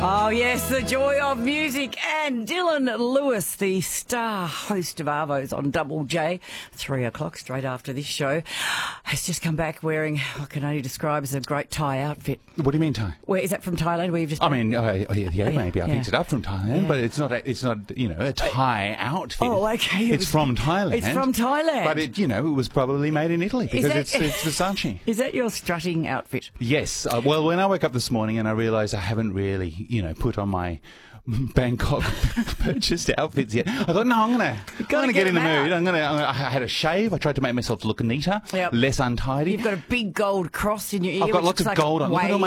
Oh, yes, the joy of music. And Dylan Lewis, the star host of Arvos on Double J, 3 o'clock, straight after this show, has just come back wearing what I can only describe as a great Thai outfit. What do you mean Thai? Where is that from Thailand? Where you've just maybe I picked it up from Thailand, but it's not a Thai outfit. Oh, okay. It's from Thailand. It's from Thailand. But it was probably made in Italy because it's Versace. Is that your strutting outfit? Yes. Well, when I woke up this morning and I realised I haven't really, put on my Bangkok purchased outfits yet, I thought, no, I'm gonna get in the mood. I had a shave. I tried to make myself look neater, less untidy. You've got a big gold cross in your ear. I've got lots of gold on. Look at all my